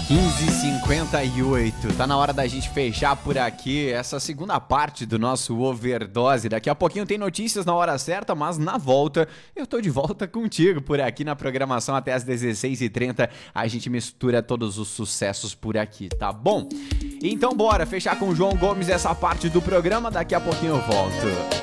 15h58, tá na hora da gente fechar por aqui essa segunda parte do nosso Overdose. Daqui a pouquinho tem notícias na hora certa, mas na volta eu tô de volta contigo por aqui na programação até as 16h30. A gente mistura todos os sucessos por aqui, tá bom? Então bora fechar com o João Gomes essa parte do programa, daqui a pouquinho eu volto.